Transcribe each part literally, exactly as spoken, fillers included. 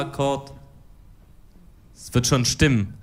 Akkord. Es wird schon stimmen.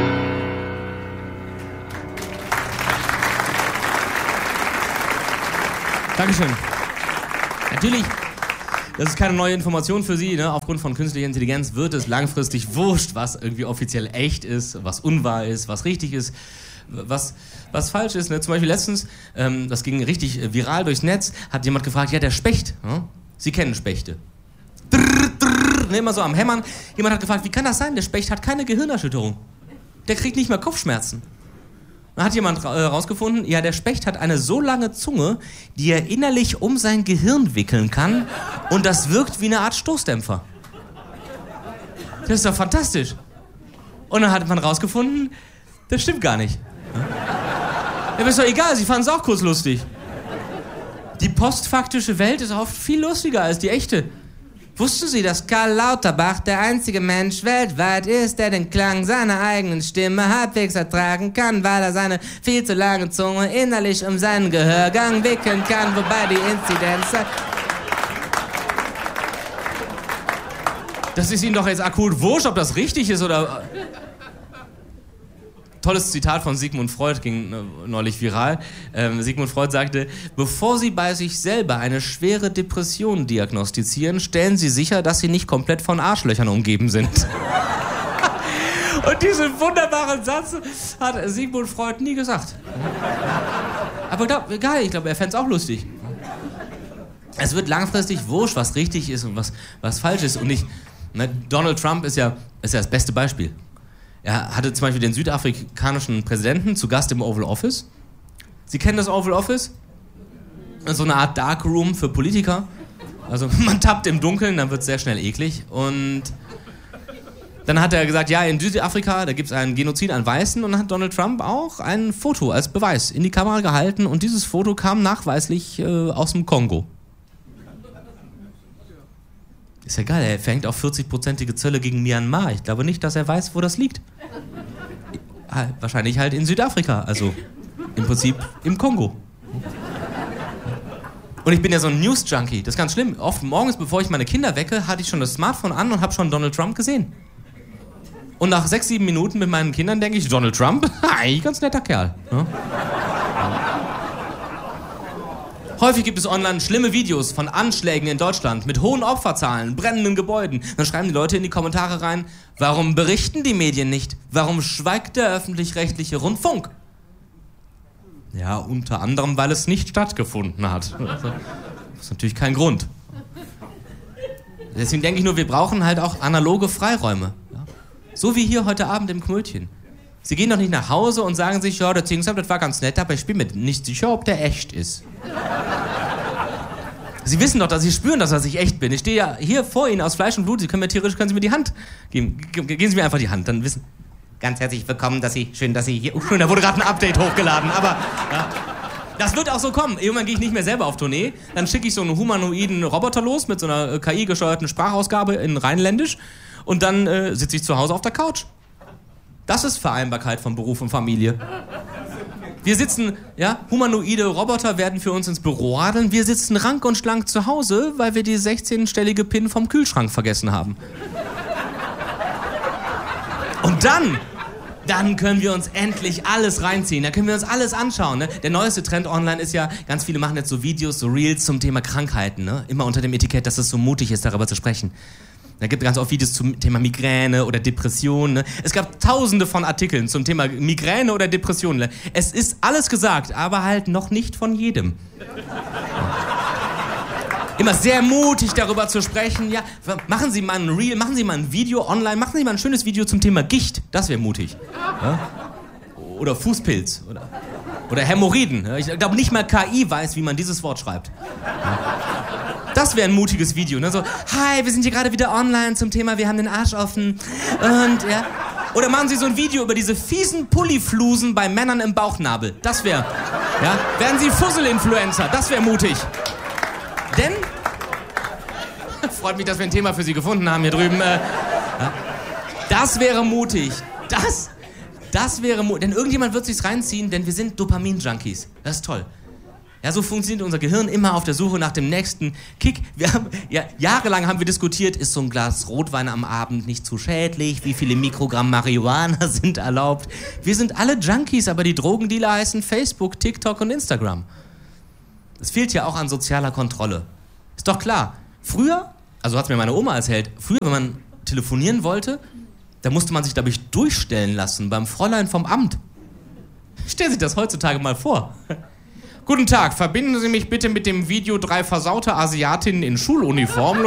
Dankeschön. Natürlich, das ist keine neue Information für Sie, ne? Aufgrund von künstlicher Intelligenz wird es langfristig wurscht, was irgendwie offiziell echt ist, was unwahr ist, was richtig ist, was, was falsch ist. Ne? Zum Beispiel letztens, ähm, das ging richtig viral durchs Netz, hat jemand gefragt, ja, der Specht, ne? Sie kennen Spechte. Drrr, drrr, ne, immer so am Hämmern. Jemand hat gefragt, wie kann das sein? Der Specht hat keine Gehirnerschütterung. Der kriegt nicht mehr Kopfschmerzen. Dann hat jemand äh, rausgefunden, ja, der Specht hat eine so lange Zunge, die er innerlich um sein Gehirn wickeln kann und das wirkt wie eine Art Stoßdämpfer. Das ist doch fantastisch. Und dann hat man rausgefunden, das stimmt gar nicht. Ja, aber ist doch egal, sie fanden es auch kurz lustig. Die postfaktische Welt ist oft viel lustiger als die echte. Wussten Sie, dass Karl Lauterbach der einzige Mensch weltweit ist, der den Klang seiner eigenen Stimme halbwegs ertragen kann, weil er seine viel zu lange Zunge innerlich um seinen Gehörgang wickeln kann, wobei die Inzidenz... Das ist Ihnen doch jetzt akut wurscht, ob das richtig ist oder... Tolles Zitat von Sigmund Freud ging äh, neulich viral. Ähm, Sigmund Freud sagte, bevor Sie bei sich selber eine schwere Depression diagnostizieren, stellen Sie sicher, dass Sie nicht komplett von Arschlöchern umgeben sind. Und diesen wunderbaren Satz hat Sigmund Freud nie gesagt. Aber glaub, egal, ich glaube, er fände es auch lustig. Es wird langfristig wurscht, was richtig ist und was, was falsch ist. Und ich, ne, Donald Trump ist ja, ist ja das beste Beispiel. Er hatte zum Beispiel den südafrikanischen Präsidenten zu Gast im Oval Office. Sie kennen das Oval Office? So eine Art Darkroom für Politiker. Also man tappt im Dunkeln, dann wird es sehr schnell eklig. Und dann hat er gesagt, ja, in Südafrika, da gibt es einen Genozid an Weißen. Und dann hat Donald Trump auch ein Foto als Beweis in die Kamera gehalten. Und dieses Foto kam nachweislich äh, aus dem Kongo. Ist ja geil, er fängt auf vierzig-prozentige Zölle gegen Myanmar. Ich glaube nicht, dass er weiß, wo das liegt. Wahrscheinlich halt in Südafrika, also im Prinzip im Kongo. Und ich bin ja so ein News-Junkie, das ist ganz schlimm. Oft morgens, bevor ich meine Kinder wecke, hatte ich schon das Smartphone an und habe schon Donald Trump gesehen. Und nach sechs, sieben Minuten mit meinen Kindern denke ich, Donald Trump, eigentlich ganz netter Kerl. Ja? Häufig gibt es online schlimme Videos von Anschlägen in Deutschland mit hohen Opferzahlen, brennenden Gebäuden. Dann schreiben die Leute in die Kommentare rein, warum berichten die Medien nicht? Warum schweigt der öffentlich-rechtliche Rundfunk? Ja, unter anderem, weil es nicht stattgefunden hat. Das ist natürlich kein Grund. Deswegen denke ich nur, wir brauchen halt auch analoge Freiräume. So wie hier heute Abend im Knötchen. Sie gehen doch nicht nach Hause und sagen sich, ja, der Zingsab, das war ganz nett, aber ich bin mir nicht sicher, ob der echt ist. Sie wissen doch, dass Sie spüren, dass ich echt bin. Ich stehe ja hier vor Ihnen aus Fleisch und Blut. Sie können mir theoretisch können Sie mir die Hand geben. Geben Sie mir einfach die Hand, dann wissen. Ganz herzlich willkommen, dass Sie schön, dass Sie hier. Oh, schön, da wurde gerade ein Update hochgeladen, aber ja, das wird auch so kommen. Irgendwann gehe ich nicht mehr selber auf Tournee, dann schicke ich so einen humanoiden Roboter los mit so einer K I-gesteuerten Sprachausgabe in Rheinländisch und dann äh, sitze ich zu Hause auf der Couch. Das ist Vereinbarkeit von Beruf und Familie. Wir sitzen, ja, humanoide Roboter werden für uns ins Büro radeln. Wir sitzen rank und schlank zu Hause, weil wir die sechzehnstellige PIN vom Kühlschrank vergessen haben. Und dann, dann können wir uns endlich alles reinziehen. Da können wir uns alles anschauen. Ne? Der neueste Trend online ist ja, ganz viele machen jetzt so Videos, so Reels zum Thema Krankheiten. Ne? Immer unter dem Etikett, dass es so mutig ist, darüber zu sprechen. Da gibt es ganz oft Videos zum Thema Migräne oder Depression. Ne? Es gab tausende von Artikeln zum Thema Migräne oder Depression. Ne? Es ist alles gesagt, aber halt noch nicht von jedem. Immer sehr mutig darüber zu sprechen. Ja, machen Sie mal ein Reel, machen Sie mal ein Video online, machen Sie mal ein schönes Video zum Thema Gicht. Das wäre mutig. Ja? Oder Fußpilz. Oder, oder Hämorrhoiden. Ich glaube, nicht mal K I weiß, wie man dieses Wort schreibt. Ja? Das wäre ein mutiges Video, ne? So, hi, wir sind hier gerade wieder online zum Thema, wir haben den Arsch offen. Und, ja. Oder machen Sie so ein Video über diese fiesen Pulliflusen bei Männern im Bauchnabel. Das wäre, ja. Werden Sie Fussel-Influencer, das wäre mutig. Denn, freut mich, dass wir ein Thema für Sie gefunden haben hier drüben. Äh, ja. Das wäre mutig. Das, das wäre mutig. Denn irgendjemand wird sich's reinziehen, denn wir sind Dopamin-Junkies. Das ist toll. Ja, so funktioniert unser Gehirn immer auf der Suche nach dem nächsten Kick. Wir haben, ja, jahrelang haben wir diskutiert, ist so ein Glas Rotwein am Abend nicht zu schädlich? Wie viele Mikrogramm Marihuana sind erlaubt? Wir sind alle Junkies, aber die Drogendealer heißen Facebook, TikTok und Instagram. Es fehlt ja auch an sozialer Kontrolle. Ist doch klar. Früher, also hat es mir meine Oma erzählt, früher, wenn man telefonieren wollte, da musste man sich, glaube ich, durchstellen lassen beim Fräulein vom Amt. Stellen Sie sich das heutzutage mal vor. Guten Tag, verbinden Sie mich bitte mit dem Video drei versaute Asiatinnen in Schuluniform.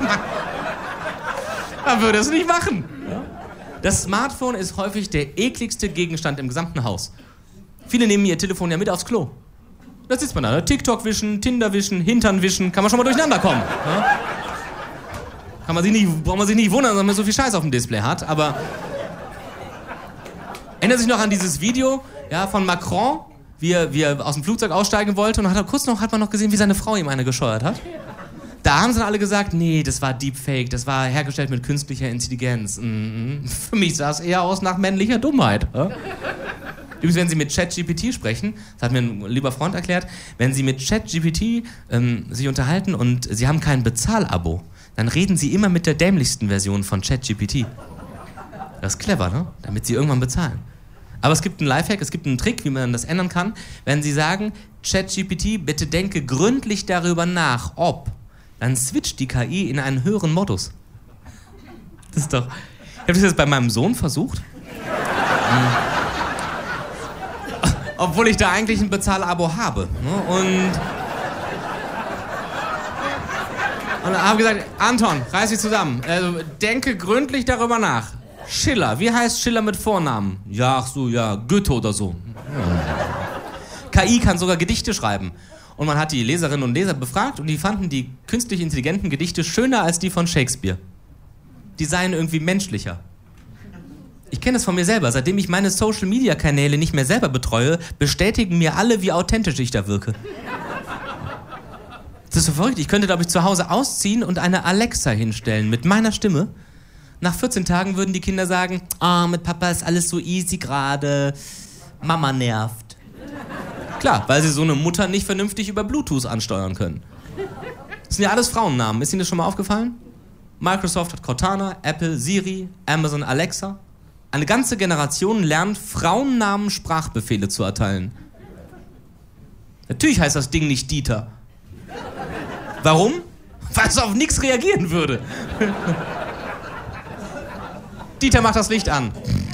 Man würde es nicht machen. Das Smartphone ist häufig der ekligste Gegenstand im gesamten Haus. Viele nehmen ihr Telefon ja mit aufs Klo. Da sitzt man da, ne? TikTok wischen, Tinder wischen, Hintern wischen, kann man schon mal durcheinander kommen. Ne? Kann man sich nicht, braucht man sich nicht wundern, dass man so viel Scheiß auf dem Display hat, aber... Erinnert sich noch an dieses Video, ja, von Macron, wie er, wie er aus dem Flugzeug aussteigen wollte, und hat er, kurz noch hat man noch gesehen, wie seine Frau ihm eine gescheuert hat. Da haben sie dann alle gesagt, nee, das war Deepfake, das war hergestellt mit künstlicher Intelligenz. Mhm. Für mich sah es eher aus nach männlicher Dummheit. Ja? Übrigens, wenn Sie mit ChatGPT sprechen, das hat mir ein lieber Freund erklärt, wenn Sie mit ChatGPT ähm, sich unterhalten und Sie haben kein Bezahlabo, dann reden Sie immer mit der dämlichsten Version von ChatGPT. Das ist clever, ne? Damit Sie irgendwann bezahlen. Aber es gibt einen Lifehack, es gibt einen Trick, wie man das ändern kann. Wenn Sie sagen, ChatGPT, bitte denke gründlich darüber nach, ob, dann switcht die K I in einen höheren Modus. Das ist doch... Ich habe das jetzt bei meinem Sohn versucht. Obwohl ich da eigentlich ein Bezahlabo habe. Ne? Und... Und habe gesagt, Anton, reiß dich zusammen. Also, denke gründlich darüber nach. Schiller, wie heißt Schiller mit Vornamen? Ja, ach so, ja, Goethe oder so. Ja. K I kann sogar Gedichte schreiben. Und man hat die Leserinnen und Leser befragt und die fanden die künstlich intelligenten Gedichte schöner als die von Shakespeare. Die seien irgendwie menschlicher. Ich kenne das von mir selber. Seitdem ich meine Social-Media-Kanäle nicht mehr selber betreue, bestätigen mir alle, wie authentisch ich da wirke. Das ist so verrückt. Ich könnte, glaube ich, zu Hause ausziehen und eine Alexa hinstellen mit meiner Stimme. Nach vierzehn Tagen würden die Kinder sagen, ah, oh, mit Papa ist alles so easy gerade, Mama nervt. Klar, weil sie so eine Mutter nicht vernünftig über Bluetooth ansteuern können. Das sind ja alles Frauennamen. Ist Ihnen das schon mal aufgefallen? Microsoft hat Cortana, Apple, Siri, Amazon, Alexa. Eine ganze Generation lernt, Frauennamen Sprachbefehle zu erteilen. Natürlich heißt das Ding nicht Dieter. Warum? Weil es auf nichts reagieren würde. Dieter, macht das Licht an.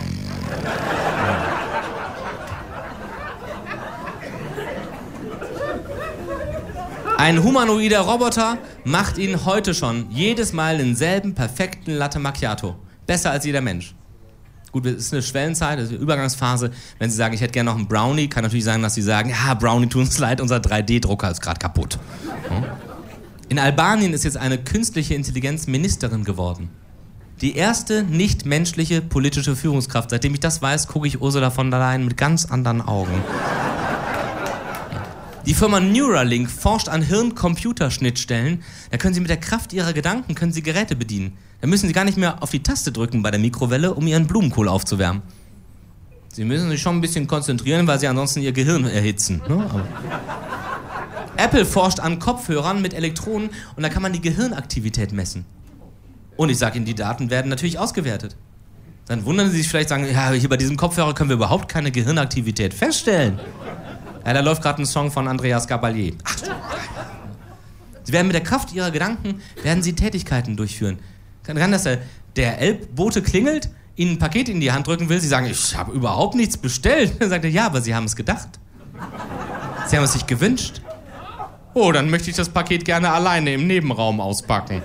Ein humanoider Roboter macht Ihnen heute schon jedes Mal denselben perfekten Latte Macchiato. Besser als jeder Mensch. Gut, es ist eine Schwellenzeit, das ist eine Übergangsphase. Wenn Sie sagen, ich hätte gerne noch einen Brownie, kann natürlich sein, dass Sie sagen, ja, Brownie, tut uns leid, unser drei D Drucker ist gerade kaputt. In Albanien ist jetzt eine künstliche Intelligenz Ministerin geworden. Die erste nicht-menschliche politische Führungskraft. Seitdem ich das weiß, gucke ich Ursula von der Leyen mit ganz anderen Augen. Die Firma Neuralink forscht an Hirn-Computerschnittstellen. Da können Sie mit der Kraft Ihrer Gedanken können Sie Geräte bedienen. Da müssen Sie gar nicht mehr auf die Taste drücken bei der Mikrowelle, um Ihren Blumenkohl aufzuwärmen. Sie müssen sich schon ein bisschen konzentrieren, weil Sie ansonsten Ihr Gehirn erhitzen. Ne? Apple forscht an Kopfhörern mit Elektronen und da kann man die Gehirnaktivität messen. Und ich sage Ihnen, die Daten werden natürlich ausgewertet. Dann wundern Sie sich vielleicht, sagen, ja, hier bei diesem Kopfhörer können wir überhaupt keine Gehirnaktivität feststellen. Ja, da läuft gerade ein Song von Andreas Gabalier. Ach, Sie werden mit der Kraft Ihrer Gedanken, werden Sie Tätigkeiten durchführen. Kann, kann das der, der Elbbote klingelt, Ihnen ein Paket in die Hand drücken will, Sie sagen, ich habe überhaupt nichts bestellt. Dann sagt er, ja, aber Sie haben es gedacht. Sie haben es sich gewünscht. Oh, dann möchte ich das Paket gerne alleine im Nebenraum auspacken.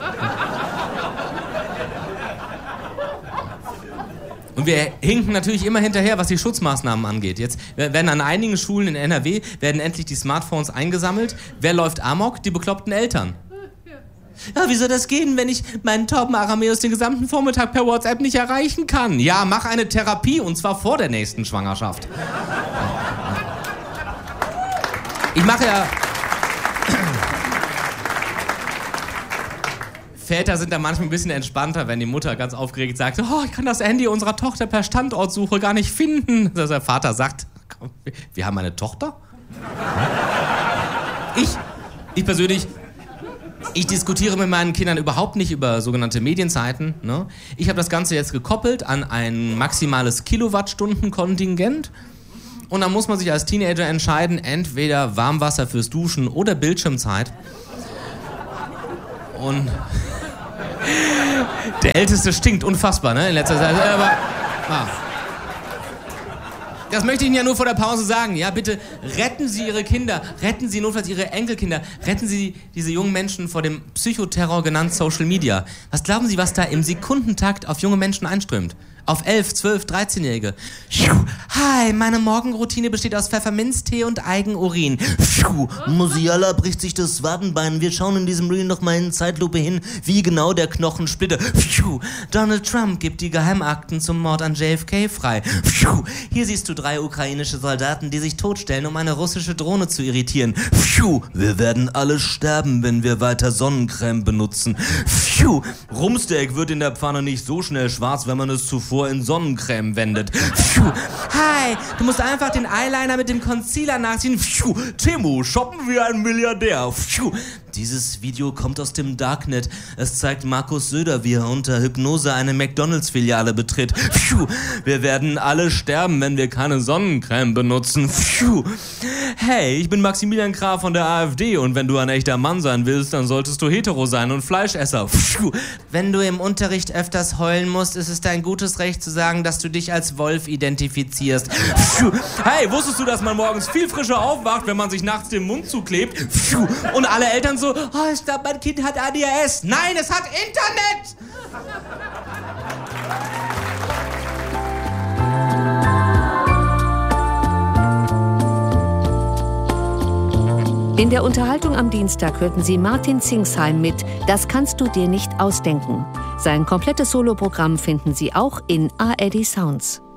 Und wir hinken natürlich immer hinterher, was die Schutzmaßnahmen angeht. Jetzt werden an einigen Schulen in N R W werden endlich die Smartphones eingesammelt. Wer läuft amok? Die bekloppten Eltern. Ja, wie soll das gehen, wenn ich meinen tauben Aramäus den gesamten Vormittag per WhatsApp nicht erreichen kann? Ja, mach eine Therapie, und zwar vor der nächsten Schwangerschaft. Ich mache ja... Väter sind da manchmal ein bisschen entspannter, wenn die Mutter ganz aufgeregt sagt, oh, ich kann das Handy unserer Tochter per Standortsuche gar nicht finden. Dass der Vater sagt, wir haben eine Tochter? Ich, ich persönlich, ich diskutiere mit meinen Kindern überhaupt nicht über sogenannte Medienzeiten. Ne? Ich habe das Ganze jetzt gekoppelt an ein maximales Kilowattstundenkontingent. Und dann muss man sich als Teenager entscheiden, entweder Warmwasser fürs Duschen oder Bildschirmzeit. Und der Älteste stinkt unfassbar, ne, in letzter Zeit. Aber, ah. Das möchte ich Ihnen ja nur vor der Pause sagen. Ja, bitte retten Sie Ihre Kinder, retten Sie notfalls Ihre Enkelkinder, retten Sie diese jungen Menschen vor dem Psychoterror genannt Social Media. Was glauben Sie, was da im Sekundentakt auf junge Menschen einströmt? Auf elf, zwölf, dreizehnjährige. Hi, meine Morgenroutine besteht aus Pfefferminztee und Eigenurin. Musiala bricht sich das Wadenbein. Wir schauen in diesem Reel noch mal in Zeitlupe hin, wie genau der Knochen splittert. Donald Trump gibt die Geheimakten zum Mord an J F K frei. Hier siehst du drei ukrainische Soldaten, die sich totstellen, um eine russische Drohne zu irritieren. Wir werden alle sterben, wenn wir weiter Sonnencreme benutzen. Rumsteak wird in der Pfanne nicht so schnell schwarz, wenn man es zuvor in Sonnencreme wendet. Hi, du musst einfach den Eyeliner mit dem Concealer nachziehen. Timo, shoppen wie ein Milliardär. Dieses Video kommt aus dem Darknet. Es zeigt Markus Söder, wie er unter Hypnose eine McDonalds-Filiale betritt. Wir werden alle sterben, wenn wir keine Sonnencreme benutzen. Hey, ich bin Maximilian Krah von der AfD und wenn du ein echter Mann sein willst, dann solltest du hetero sein und Fleischesser. Wenn du im Unterricht öfters heulen musst, ist es dein gutes Recht zu sagen, dass du dich als Wolf identifizierst. Hey, wusstest du, dass man morgens viel frischer aufwacht, wenn man sich nachts den Mund zuklebt? Und alle Eltern so, oh, ich glaube, mein Kind hat A D H S. Nein, es hat Internet! In der Unterhaltung am Dienstag hörten Sie Martin Zingsheim mit Das kannst du dir nicht ausdenken. Sein komplettes Soloprogramm finden Sie auch in A R D Sounds.